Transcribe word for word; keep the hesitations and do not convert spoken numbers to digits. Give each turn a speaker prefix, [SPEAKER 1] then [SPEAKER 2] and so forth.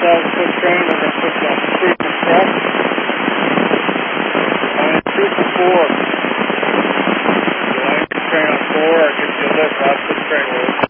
[SPEAKER 1] thousand foot train. We're going to put you on three for truck. On two for four. You land your train on four, or gives you a lift. I'll put the train with it.